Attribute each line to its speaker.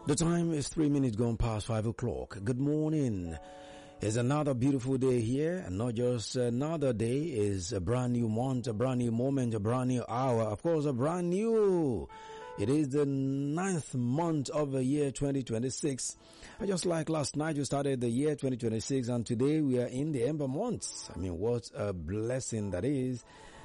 Speaker 1: The time is 3 minutes gone past 5 o'clock. Good morning. It's another beautiful day here, and not just another day. It's a brand new month, a brand new moment, a brand new hour. Of course, a brand new. It is the 9th month of the year 2026. Just like last night, we started the year 2026, and today we are in the Ember months. I mean, what a blessing that is.